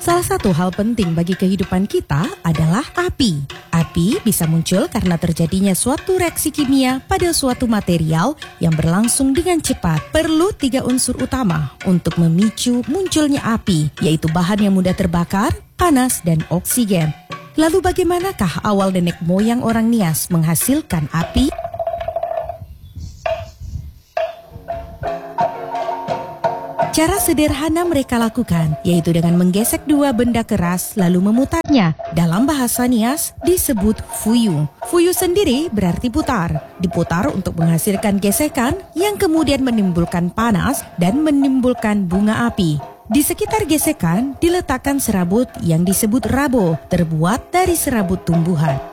Salah satu hal penting bagi kehidupan kita adalah api. Api bisa muncul karena terjadinya suatu reaksi kimia pada suatu material yang berlangsung dengan cepat. Perlu 3 unsur utama untuk memicu munculnya api, yaitu bahan yang mudah terbakar, panas, dan oksigen. Lalu bagaimanakah awal nenek moyang orang Nias menghasilkan api? Cara sederhana mereka lakukan yaitu dengan menggesek 2 benda keras lalu memutarnya. Dalam bahasa Nias disebut fuyu. Fuyu sendiri berarti putar. Diputar untuk menghasilkan gesekan yang kemudian menimbulkan panas dan menimbulkan bunga api. Di sekitar gesekan diletakkan serabut yang disebut rabo, terbuat dari serabut tumbuhan.